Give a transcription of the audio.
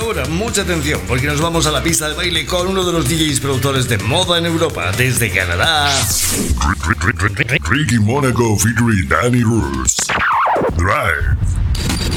ahora, mucha atención, porque nos vamos a la pista de baile con uno de los DJs productores de moda en Europa, desde Canadá. Ricky Monaco featuring Danny Russ. Drive.